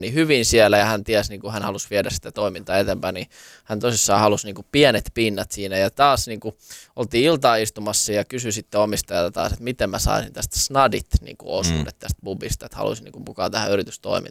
niin hyvin siellä ja hän tiesi, niin kuin hän halusi viedä sitä toimintaa eteenpäin, niin hän tosissaan halusi niin kuin pienet pinnat siinä. Ja taas niin kuin oltiin iltaa istumassa ja kysyi sitten omistajalta taas, että miten mä saisin tästä snadit niin kuin osuudet tästä bubista, että haluaisin niin kuin mukaan tähän yritystoimintaan.